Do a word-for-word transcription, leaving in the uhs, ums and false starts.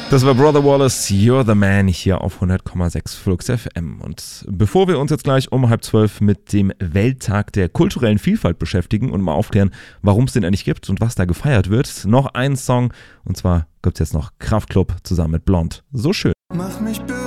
Das war Brother Wallace, You're the Man, hier auf hundert Komma sechs Flux F M. Und bevor wir uns jetzt gleich um halb zwölf mit dem Welttag der kulturellen Vielfalt beschäftigen und mal aufklären, warum es den eigentlich gibt und was da gefeiert wird, noch einen Song. Und zwar gibt es jetzt noch Kraftklub zusammen mit Blond. So schön. Mach mich bereit.